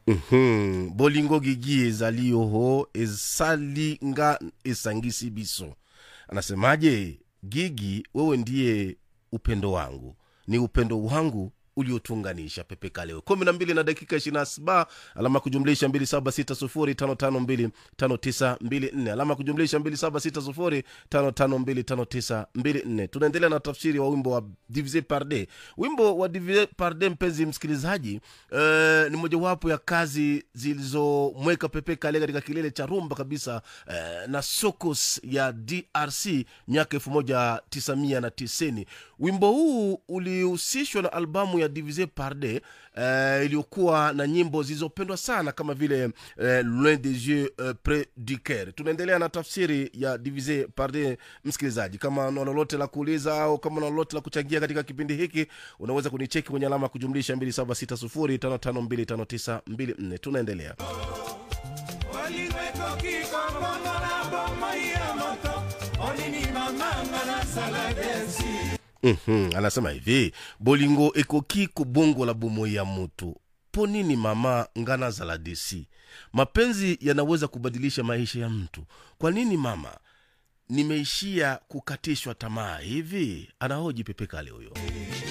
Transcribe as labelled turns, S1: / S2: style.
S1: Bolingo gigi ezali oho ezali nga esangisi biso. Anasemaje? Gigi, wewe ndiye upendo wangu, ni upendo wangu uliotunganisha. Pepe Kale 12 na dakika 27, alama kujumlisha 276055259254, alama kujumlisha 2760552594. Tunaendelea na tafsiri wa wimbo wa Divisé par deux. Wimbo wa Divisé par deux, mpenzi msikilizaji, ni mojawapo ya kazi zilizomweka Pepe Kale katika kilele cha rumba kabisa, na sokos ya DRC miaka 1990. Wimbo huu ulihusishwa na albamu ya Divisé par deux, iliyokuwa na nyimbo zilizopendwa sana kama vile Loin des yeux, près du cœur. Tunaendelea na tafsiri ya Divisé par deux. Msikilizaji, kama una lolote la kuuliza au kama una lolote la kuchangia katika kipindi hiki, unaweza kunicheki kwenye alama kujumlisha 2760552594. Tunaendelea. Anasema hivi: bolingo ekoki kubongo la bomo ya mutu, ponini mama ngana zaladesi. Mapenzi yanaweza kubadilisha maisha ya mtu. Kwa nini mama nimeishia kukatishwa tamaa hivi? Anahoji Pepe Kale huyo.